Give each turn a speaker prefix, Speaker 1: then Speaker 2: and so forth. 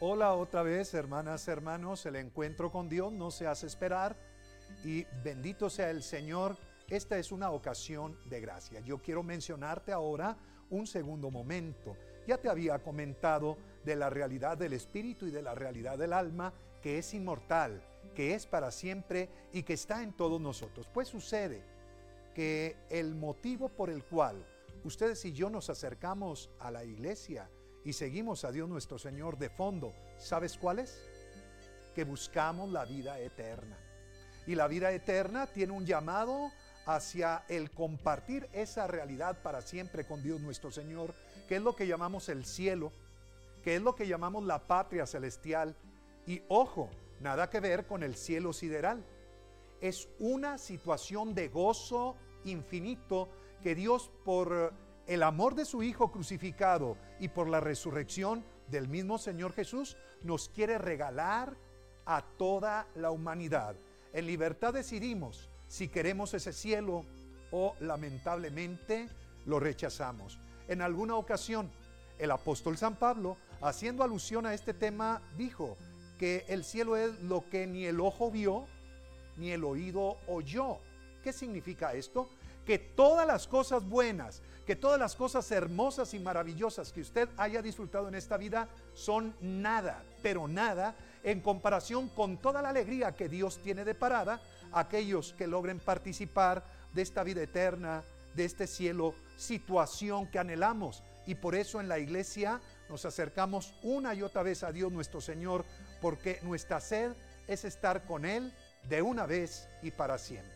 Speaker 1: Hola otra vez, hermanas, hermanos. El encuentro con Dios no se hace esperar y bendito sea el Señor. Esta es una ocasión de gracia. Yo quiero mencionarte ahora un segundo momento. Ya te había comentado de la realidad del espíritu y de la realidad del alma, que es inmortal, que es para siempre y que está en todos nosotros. Pues sucede que el motivo por el cual ustedes y yo nos acercamos a la iglesia y seguimos a Dios nuestro Señor de fondo, ¿sabes cuál es? Que buscamos la vida eterna. Y la vida eterna tiene un llamado hacia el compartir esa realidad para siempre con Dios nuestro Señor, que es lo que llamamos el cielo, que es lo que llamamos la patria celestial. Y ojo, nada que ver con el cielo sideral. Es una situación de gozo infinito que Dios, por el amor de su Hijo crucificado y por la resurrección del mismo Señor Jesús, nos quiere regalar a toda la humanidad. En libertad decidimos si queremos ese cielo o lamentablemente lo rechazamos. En alguna ocasión, el apóstol San Pablo, haciendo alusión a este tema, dijo que el cielo es lo que ni el ojo vio, ni el oído oyó. ¿Qué significa esto? Que todas las cosas buenas, que todas las cosas hermosas y maravillosas que usted haya disfrutado en esta vida son nada, pero nada, en comparación con toda la alegría que Dios tiene deparada a aquellos que logren participar de esta vida eterna, de este cielo, situación que anhelamos. Y por eso en la iglesia nos acercamos una y otra vez a Dios nuestro Señor, porque nuestra sed es estar con Él de una vez y para siempre.